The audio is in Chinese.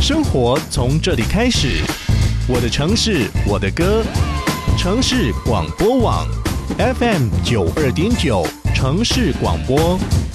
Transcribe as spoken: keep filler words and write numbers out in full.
生活从这里开始，我的城市，我的歌，城市广播网 F M 九二点九，城市广播。